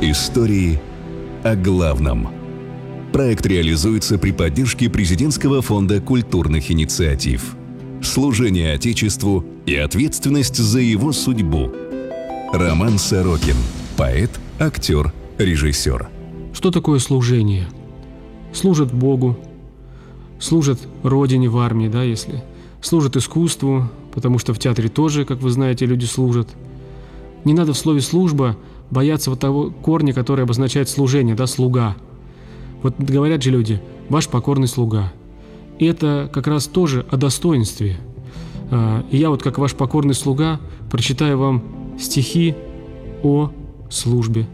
Истории о главном. Проект реализуется при поддержке Президентского фонда культурных инициатив. Служение Отечеству и ответственность за его судьбу. Роман Сорокин. Поэт, актер, режиссер. Что такое служение? Служат Богу, служат Родине в армии, если служат искусству, потому что в театре тоже, как вы знаете, люди служат. Не надо в слове «служба» бояться того корня, который обозначает служение, слуга. Вот говорят же люди «ваш покорный слуга». И это как раз тоже о достоинстве. И я как ваш покорный слуга прочитаю вам стихи о службе.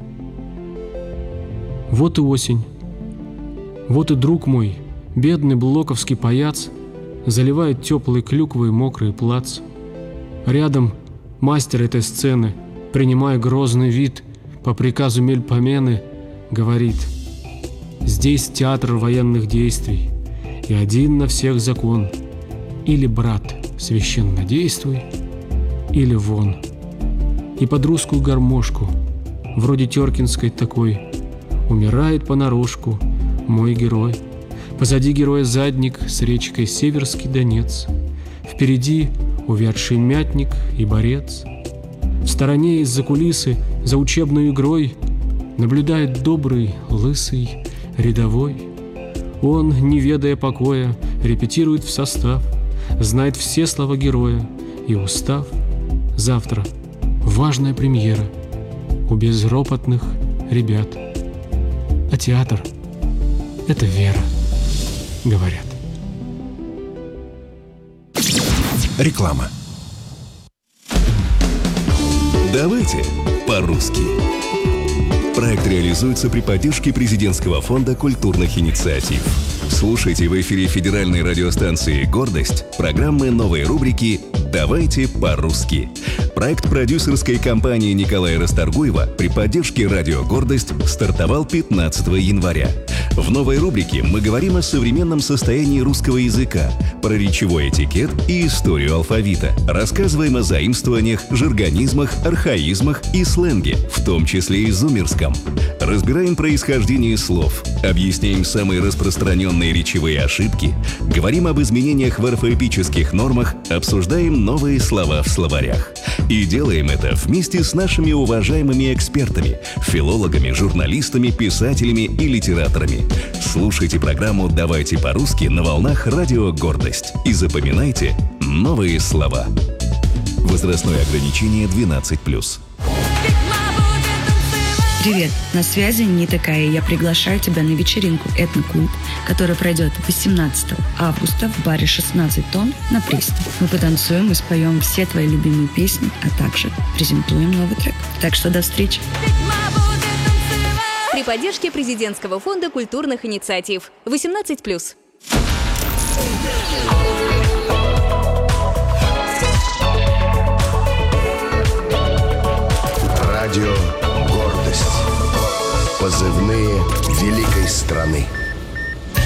Вот и осень, вот и друг мой, бедный блоковский паяц, заливает теплой клюквой мокрый плац. Рядом мастер этой сцены, принимая грозный вид, по приказу Мельпомены, говорит: здесь театр военных действий, и один на всех закон. Или, брат, священно действуй, или вон. И под русскую гармошку, вроде Теркинской такой, умирает понарошку мой герой. Позади героя задник с речкой Северский Донец. Впереди увядший мятник и борец. В стороне из-за кулисы, за учебной игрой, наблюдает добрый, лысый, рядовой. Он, не ведая покоя, репетирует в состав, знает все слова героя и устав. Завтра важная премьера у безропотных ребят. А театр — это вера, говорят. Реклама. Давайте по-русски. Проект реализуется при поддержке Президентского фонда культурных инициатив. Слушайте в эфире федеральной радиостанции «Гордость» программы новой рубрики «Давайте по-русски». Проект продюсерской компании Николая Расторгуева при поддержке радио «Гордость» стартовал 15 января. В новой рубрике мы говорим о современном состоянии русского языка, про речевой этикет и историю алфавита. Рассказываем о заимствованиях, жаргонизмах, архаизмах и сленге, в том числе и зумерском. Разбираем происхождение слов, объясняем самые распространенные речевые ошибки, говорим об изменениях в орфоэпических нормах, обсуждаем новые слова в словарях. И делаем это вместе с нашими уважаемыми экспертами, филологами, журналистами, писателями и литераторами. Слушайте программу «Давайте по-русски» на волнах радио «Гордость» и запоминайте новые слова. Возрастное ограничение 12+. Привет, на связи не такая. Я приглашаю тебя на вечеринку «Этноклуб», которая пройдет 18 августа в баре «16 тонн» на Пресне. Мы потанцуем и споем все твои любимые песни, а также презентуем новый трек. Так что до встречи! При поддержке Президентского фонда культурных инициатив. 18+. Радио «Гордость». Позывные великой страны.